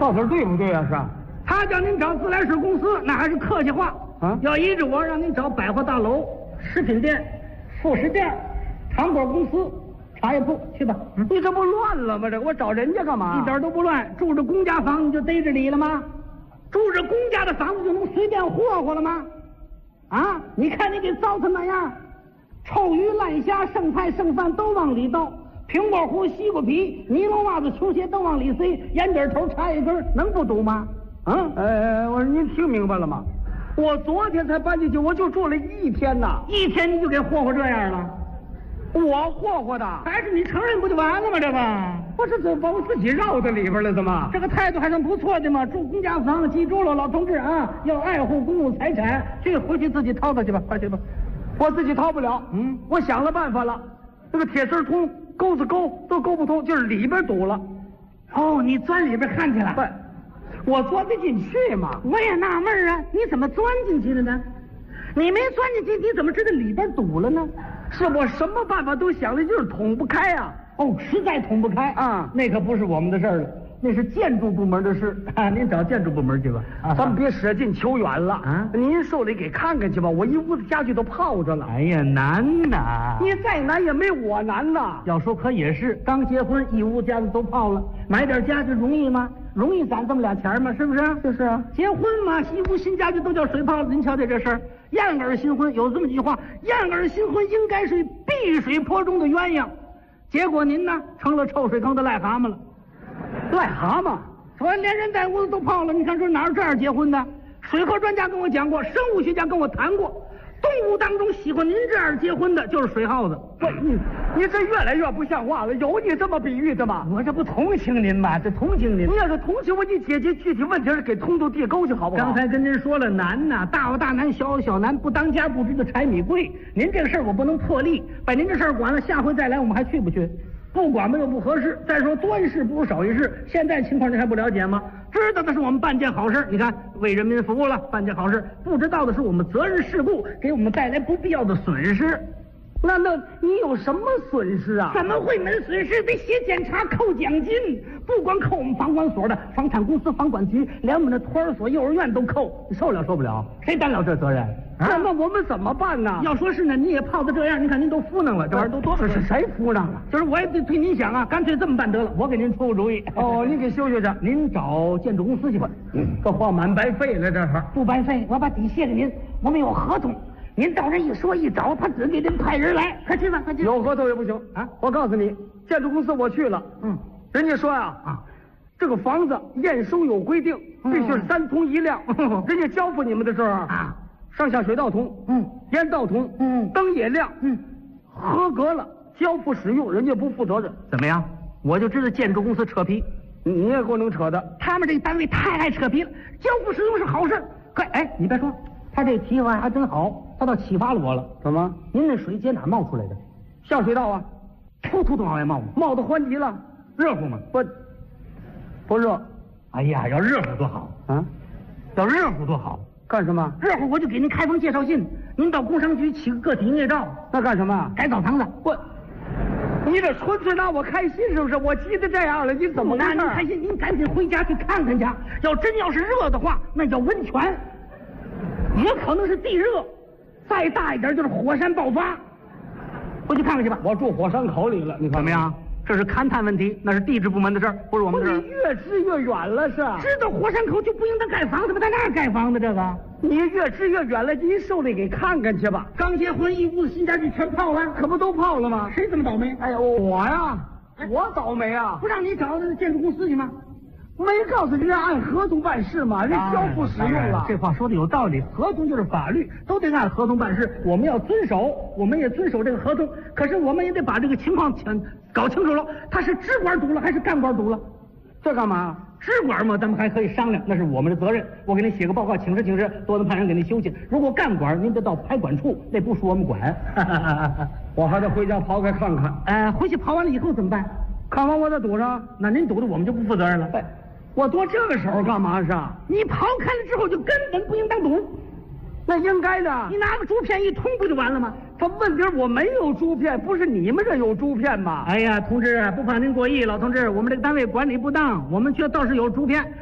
到底对不对啊？是。 他叫您找自来水公司，那还是客气话啊。 要依着我，让您找百货大楼、食品店、副食店、糖果公司、茶叶铺去吧。 你这不乱了吗？这我找人家干嘛？ 一点都不乱。住着公家房你就逮着理了吗？住着公家的房子就能随便霍霍了吗？啊！你看你给糟蹋那样，臭鱼烂虾、剩菜剩饭都往里倒，苹果核、西瓜皮、尼龙袜子、球鞋都往里塞，烟卷头、茶叶根能不堵吗？啊！ 我说您听明白了吗？我昨天才搬进去，我就住了1天呐 ，1天你就给霍霍这样了。 我霍霍的， 还是你承认不就完了吗？这个不是这把我自己绕到里边了，怎么？ 这个态度还算不错的嘛。住公家房，记住了，老同志啊，要爱护公共财产，这回去自己掏掏去吧，快去吧。 我自己掏不了，我想了办法了，那个铁丝通，钩子钩都勾不通，就是里边堵了。 哦，你钻里边看去了？ 对，我钻得进去嘛。 我也纳闷啊，你怎么钻进去的呢？你没钻进去，你怎么知道里边堵了呢？ 是我什么办法都想的，就是捅不开啊！ 哦，实在捅不开啊， 那可不是我们的事儿了，那是建筑部门的事啊，您找建筑部门去吧。 咱们别舍近求远了啊！您受理给看看去吧，我一屋子家具都泡着了。 哎呀，难呐！ 你再难也没我难呐。 要说可也是，刚结婚一屋家具都泡了，买点家具容易吗？容易攒这么俩钱吗？是不是？ 就是啊， 结婚嘛，一屋新家具都叫水泡子。您瞧瞧这事儿，燕儿新婚有这么句话：燕儿新婚应该是碧水坡中的鸳鸯。结果您呢，成了臭水坑的癞蛤蟆了。 癞蛤蟆， 说连人带屋子都泡了。你看这哪有这样结婚的？水科专家跟我讲过，生物学家跟我谈过，动物当中喜欢您这样结婚的就是水耗子。 不，你这越来越不像话了。有你这么比喻的吗？ 我这不同情您吗？这同情您。 你要是同情我，你解决具体问题是给通通地沟去好不好？ 刚才跟您说了难呐，大有大难，小有小难，不当家不知道柴米贵。您这个事儿我不能破例，把您这事儿管了，下回再来我们还去不去？不管吧又不合适。再说多一事不如少一事，现在情况您还不了解吗？知道的是我们办件好事，你看为人民服务了，办件好事；不知道的是我们责任事故，给我们带来不必要的损失。 那你有什么损失啊？ 怎么会没损失？得写检查扣奖金，不光扣我们房管所的，房产公司、房管局，连我们的托儿所、幼儿园都扣。你受了受不了？谁担了这责任？ 那我们怎么办呢？ 要说是呢，你也泡得这样，你看您都敷弄了，这玩意儿都多是谁敷弄了？ 就是我也得替您想啊，干脆这么办得了，我给您出个主意。 哦，您给修修去， 您找建筑公司去吧。 这话蛮白费了，这会儿不白费，我把底卸给您，我们有合同。您到这一说一找，他只给您派人来，快去吧，快去。 有合同也不行啊！我告诉你，建筑公司我去了，人家说这个房子验收有规定，必须是3通1亮。人家交付你们的时候上下水道通，烟道通，灯也亮，合格了，交付使用，人家不负责任。 怎么样？我就知道建筑公司扯皮， 你也够能扯的。 他们这个单位太爱扯皮了，交付使用是好事。快，哎，你别说。他这提法还真好，他倒启发了我了。 怎么？ 您那水接哪冒出来的？ 下水道啊， 突突都往外冒， 冒得欢极了。 热乎吗？ 不热。 哎呀，要热乎多好啊！要热乎多好。 干什么？ 热乎我就给您开封介绍信，您到工商局起个个体营业照。 那干什么？ 改澡堂子。 你这纯粹拿我开心是不是？我急得这样了，你怎么拿您开心？您赶紧回家去看看去。要是热的话，那叫温泉。也可能是地热，再大一点就是火山爆发。回去看看去吧。 我住火山口里了，你看怎么样？这是勘探问题，那是地质部门的事儿，不是我们的事儿。 你越支越远了是？ 知道火山口就不应当盖房子吗？在那儿盖房子，这个你越支越远了，您受理给看看去吧。 刚结婚一屋子新家具全泡了， 可不都泡了吗？ 谁这么倒霉？ 哎呀，我呀，我倒霉啊！ 不让你找建筑公司去吗？ 没告诉人家按合同办事嘛，人交付使用了。 这话说的有道理，合同就是法律，都得按合同办事。我们要遵守，我们也遵守这个合同。可是我们也得把这个情况搞清楚了，他是支管堵了还是干管堵了？ 这干嘛？ 支管嘛，咱们还可以商量，那是我们的责任。我给您写个报告，请示，多能派人给您修去。如果干管，您得到排管处，那不属我们管。 我还得回家刨开看看。 回去刨完了以后怎么办？ 看完我再堵上， 那您堵的我们就不负责任了。 我多这个时候干嘛是？ 你刨开了之后就根本不应当堵， 那应该的。 你拿个竹片一通不就完了吗？ 他问题我没有竹片，不是你们这有竹片吗？ 哎呀，同志，不怕您过意，老同志，我们这个单位管理不当，我们却倒是有竹片。